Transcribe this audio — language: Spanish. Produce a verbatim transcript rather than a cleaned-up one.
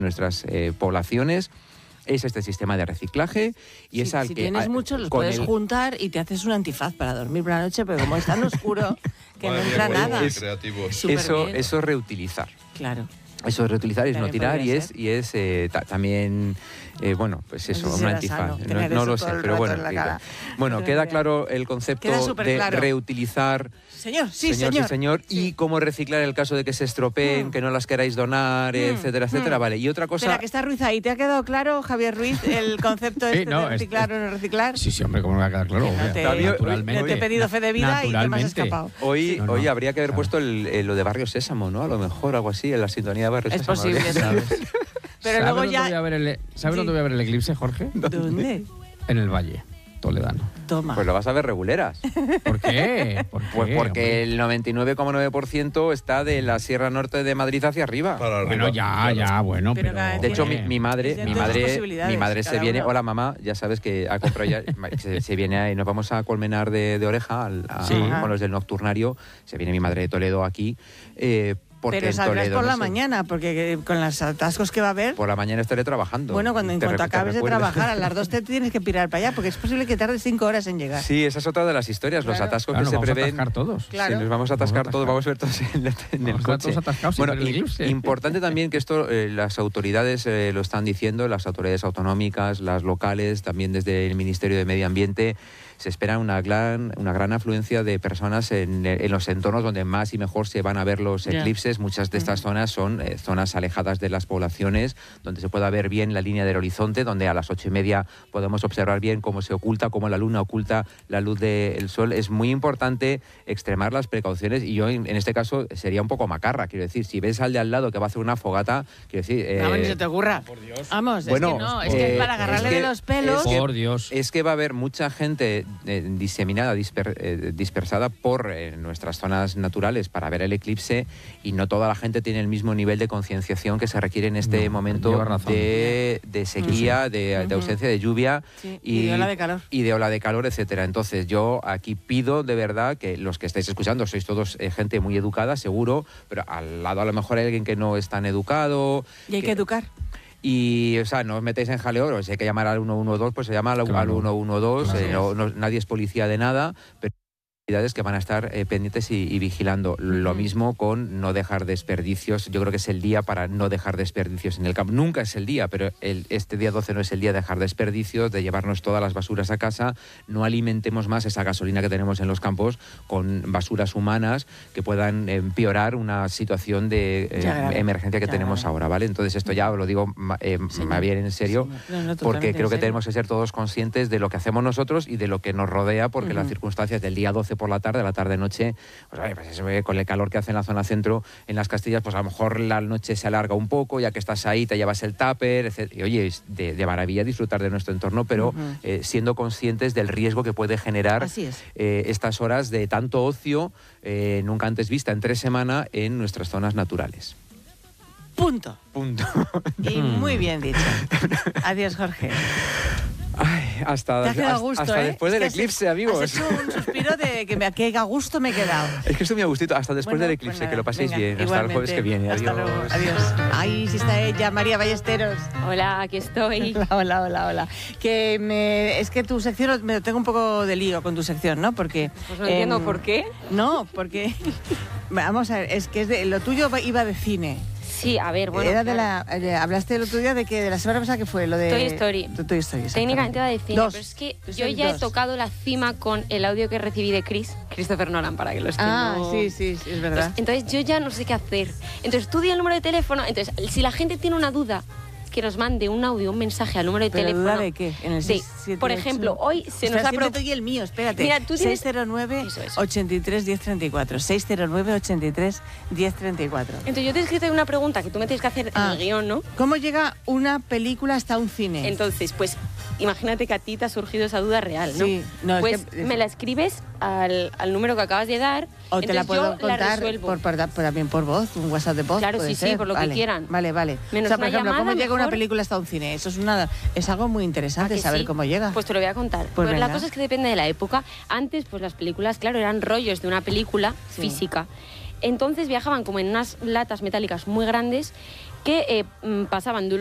nuestras eh, poblaciones es este sistema de reciclaje y sí, es al si que... tienes a, muchos los puedes el... juntar y te haces un antifaz para dormir por la noche, pero como es tan oscuro que no entra nada. Es, eso, eso es reutilizar. Claro. Eso es reutilizar, es no tirar y es, y es eh, ta, también, eh, bueno, pues eso, no sé si un antifaz. No, no lo sé, pero bueno. Bueno, queda claro el concepto de claro. reutilizar. Señor, sí, señor. señor. Sí, señor. Sí. Y cómo reciclar en el caso de que se estropeen, mm. que no las queráis donar, mm. etcétera, etcétera. Mm. Vale, y otra cosa... Espera, que está Ruiz ahí. ¿Te ha quedado claro, Javier Ruiz, el concepto este sí, no, de reciclar es, o no reciclar? Sí, sí, hombre, ¿cómo me va a quedar claro? No te, naturalmente. No te he pedido fe de vida y te me has escapado. Hoy, no, no, hoy habría que haber claro. puesto el, el, lo de Barrio Sésamo, ¿no? A lo mejor, algo así, en la sintonía de Barrio es Sésamo. Es posible, ¿sabes? Pero luego ya... ¿Sabes sí. dónde voy a ver el eclipse, Jorge? ¿Dónde? En el Valle Toledano. Toma. Pues lo vas a ver reguleras. ¿Por qué? ¿Por qué? Pues porque hombre? el noventa y nueve coma nueve por ciento está de la Sierra Norte de Madrid hacia arriba. Para bueno, arriba, ya, ya, bueno, pero... pero de hecho, mi, mi madre, mi madre, mi madre se viene... Hola, mamá, ya sabes que ha comprado ya... se, se viene y nos vamos a Colmenar de, de Oreja, al, a, sí. con los del Nocturnario. Se viene mi madre de Toledo aquí... Eh, Pero saldrás por la no mañana, porque con los atascos que va a haber... Por la mañana estaré trabajando. Bueno, cuando en cuanto acabes de trabajar, a las dos te tienes que pirar para allá, porque es posible que tardes cinco horas en llegar. Sí, esa es otra de las historias, claro. los atascos claro, que se vamos prevén... Vamos a atascar todos. Claro. Sí, nos vamos a atascar vamos todos, vamos a ver todos en, la, en el coche. Todos atascados bueno, y, importante también que esto eh, las autoridades eh, lo están diciendo, las autoridades autonómicas, las locales, también desde el Ministerio de Medio Ambiente, se espera una gran, una gran afluencia de personas en, en los entornos donde más y mejor se van a ver los yeah. eclipses. Muchas de estas mm. zonas son eh, zonas alejadas de las poblaciones, donde se pueda ver bien la línea del horizonte, donde a las ocho y media podemos observar bien cómo se oculta, cómo la luna oculta la luz del sol. Es muy importante extremar las precauciones y yo en, en este caso sería un poco macarra, quiero decir, si ves al de al lado que va a hacer una fogata, quiero decir... Eh, no, ni se te ocurra. Por Dios. Vamos, bueno, es que no, es que eh, para agarrarle es que, de los pelos... Es que, por Dios. Es que va a haber mucha gente... Eh, diseminada, disper, eh, dispersada por eh, nuestras zonas naturales para ver el eclipse y no toda la gente tiene el mismo nivel de concienciación que se requiere en este no, momento de, de sequía, de, de ausencia de lluvia sí, y, y de ola de calor. Y de ola de calor, etcétera. Entonces yo aquí pido de verdad que los que estáis escuchando sois todos eh, gente muy educada, seguro, pero al lado a lo mejor hay alguien que no es tan educado. Y hay que, que educar. Y, o sea, no os metéis en jaleo, si hay que llamar al uno uno dos, pues se llama al, claro. al uno uno dos, claro. eh, no, no, nadie es policía de nada, pero que van a estar eh, pendientes y, y vigilando. Lo mismo con no dejar desperdicios. Yo creo que es el día para no dejar desperdicios en el campo. Nunca es el día, pero el, este día doce no es el día de dejar desperdicios, de llevarnos todas las basuras a casa. No alimentemos más esa gasolina que tenemos en los campos con basuras humanas que puedan empeorar una situación de eh, emergencia que tenemos ahora, ¿vale? Entonces esto ya lo digo eh, sí, más bien en serio, sí, no, no, porque creo que tenemos que ser todos conscientes de lo que hacemos nosotros y de lo que nos rodea, porque uh-huh. las circunstancias del día doce por la tarde, la tarde-noche, pues, oye, pues eso, eh, con el calor que hace en la zona centro, en las Castillas, pues a lo mejor la noche se alarga un poco, ya que estás ahí, te llevas el tupper, etcétera. Y oye, es de, de maravilla disfrutar de nuestro entorno, pero uh-huh. eh, siendo conscientes del riesgo que puede generar eh, estas horas de tanto ocio, eh, nunca antes vista en tres semanas en nuestras zonas naturales. Punto. Punto. Y muy bien dicho. Adiós, Jorge. Ay, hasta, hasta, gusto, hasta ¿eh? después del eclipse, has, amigos. Has hecho un suspiro de que, me, que a gusto me he quedado. Es que estoy muy a gustito. Hasta después bueno, del eclipse, pues nada, que lo paséis venga, bien. Hasta el jueves que viene. Adiós. Hasta luego. Adiós. Ahí sí está ella, María Ballesteros. Hola, aquí estoy. Hola, hola, hola, hola. Que me, es que tu sección, me tengo un poco de lío con tu sección, ¿no? Porque... Pues no eh, entiendo por qué. No, porque... Vamos a ver, es que es de, lo tuyo iba de cine. Sí, a ver, bueno. Era de la, eh, hablaste el otro día de que de la semana pasada que fue lo de Toy Story. Toy Story. Técnicamente va de cine, dos. pero es que Toy yo ya dos. he tocado la cima con el audio que recibí de Chris, Christopher Nolan, para que lo estén. Ah, no... sí, sí, sí, es verdad. Entonces, entonces yo ya no sé qué hacer. Entonces tú di el número de teléfono. Entonces, si la gente tiene una duda, que nos mande un audio, un mensaje al número de ¿Pero teléfono. ¿Duda de qué? En el sí. seis, siete, Por ocho, ejemplo, hoy se Ostras, nos ha propuesto... y el mío, espérate. Mira, tú tienes... seis cero nueve, ochenta y tres, diez treinta y cuatro. seis cero nueve, ochenta y tres, diez treinta y cuatro. Entonces yo te he escrito una pregunta que tú me tienes que hacer ah. en el guión, ¿no? ¿Cómo llega una película hasta un cine? Entonces, pues imagínate que a ti te ha surgido esa duda real, ¿no? Sí. No, pues es que... me la escribes al, al número que acabas de dar. O te la puedo contar por, por, por, también por voz, un WhatsApp de voz. Claro, sí, ser. sí, por lo vale, que quieran. Vale, vale. Menos o sea, por una ejemplo, llamada, ¿cómo llega mejor... una película hasta un cine? Eso es una es algo muy interesante, saber sí? cómo llega. Pues te lo voy a contar. Pues pues la cosa es que depende de la época. Antes, pues las películas, claro, eran rollos de una película sí. física. Entonces viajaban como en unas latas metálicas muy grandes que eh, pasaban de